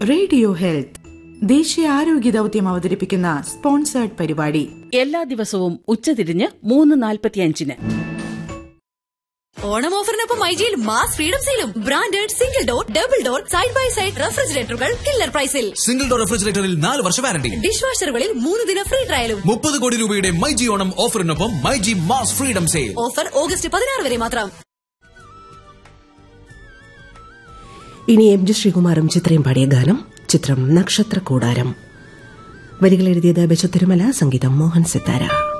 Radio health ദേശീയ ആരോഗ്യ ദൗത്യം അവതരിപ്പിക്കുന്ന സ്പോൺസേർഡ് പരിപാടി എല്ലാ ദിവസവും ഉച്ചതിരിഞ്ഞ് 3:45. ഓണം ഓഫറിനൊപ്പം മൈജിയിൽ mass freedom സെയിലും. Branded single door, double door, side by side റെഫ്രിജറേറ്ററുകൾ killer പ്രൈസിൽ. സിംഗിൾ ഡോർ റെഫ്രിജറേറ്ററിൽ 4 വർഷ വാറണ്ടി. ഡിഷ് വാഷറുകളിൽ 3 ദിന ഫ്രീ ട്രയലും. 30 കോടി രൂപയുടെ myG Onam ഓഫറിനൊപ്പം myG mass freedom sale. Offer August 16 വരെ മാത്രം. ഇനി എം ജി ശ്രീകുമാറും ചിത്രയും പാടിയ ഗാനം. ചിത്രം നക്ഷത്ര കൂടാരം. വരികൾ എഴുതിയത് ബെച്ചു തിരുമല, സംഗീതം മോഹൻ സിത്താര.